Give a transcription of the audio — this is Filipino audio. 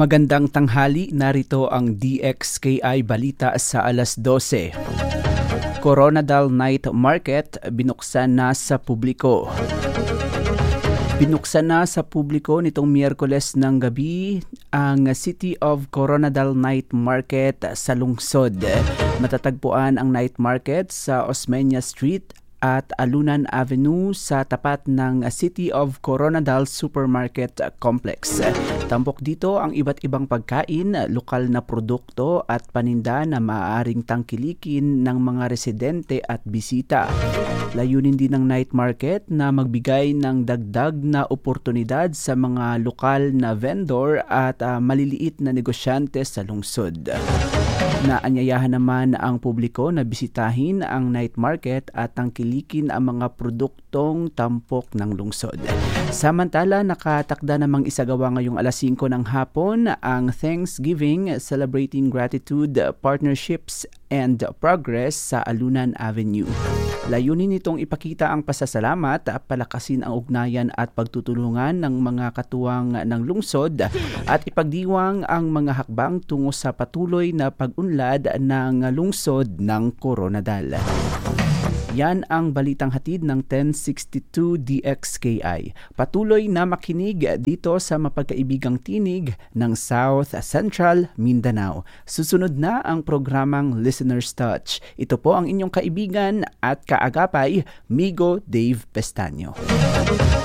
Magandang tanghali, narito ang DXKI Balita sa alas 12. Coronadal Night Market binuksan na sa publiko. Binuksan na sa publiko nitong Miyerkules ng gabi ang City of Coronadal Night Market sa lungsod. Matatagpuan ang night market sa Osmeña Street at Alunan Avenue sa tapat ng City of Coronadal Supermarket Complex. Tampok dito ang iba't ibang pagkain, lokal na produkto at paninda na maaaring tangkilikin ng mga residente at bisita. Layunin din ng night market na magbigay ng dagdag na oportunidad sa mga lokal na vendor at maliliit na negosyante sa lungsod. Naanyayahan naman ang publiko na bisitahin ang night market at tangkilikin ang mga produktong tampok ng lungsod. Samantala, nakatakda namang isagawa ngayong alas 5 ng hapon ang Thanksgiving Celebrating Gratitude, Partnerships and Progress sa Alunan Avenue. Layunin nitong ipakita ang pasasalamat, palakasin ang ugnayan at pagtutulungan ng mga katuwang ng lungsod at ipagdiwang ang mga hakbang tungo sa patuloy na pag-unlad ng lungsod ng Coronadal. Yan ang balitang hatid ng 1062 DXKI. Patuloy na makinig dito sa mapagkaibigang tinig ng South Central Mindanao. Susunod na ang programang Listener's Touch. Ito po ang inyong kaibigan at kaagapay, Migo Dave Pestaño.